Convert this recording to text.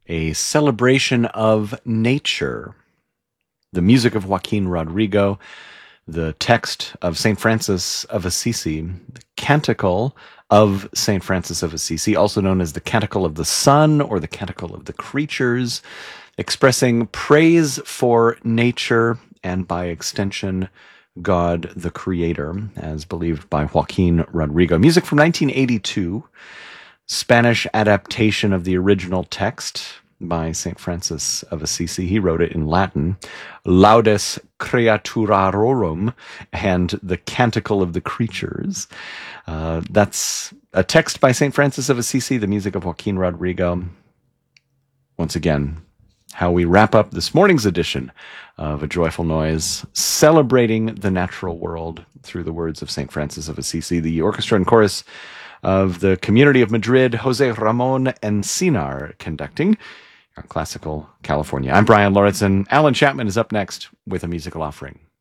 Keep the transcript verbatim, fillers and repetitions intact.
a celebration of nature. The music of Joaquin Rodrigo, the text of Saint Francis of Assisi, the canticle of Saint Francis of Assisi, also known as the Canticle of the Sun or the Canticle of the Creatures, expressing praise for nature and, by extension, God the Creator, as believed by Joaquin Rodrigo. Music from nineteen eighty-two, Spanish adaptation of the original text by Saint Francis of Assisi. He wrote it in Latin, Laudes Creaturarorum, and the Canticle of the Creatures. Uh, that's a text by Saint Francis of Assisi, the music of Joaquin Rodrigo. Once again, how we wrap up this morning's edition of A Joyful Noise, celebrating the natural world through the words of Saint Francis of Assisi. The orchestra and chorus of the Community of Madrid, Jose Ramon Encinar conducting on Classical California. I'm Brian Lauritsen. Alan Chapman is up next with a musical offering.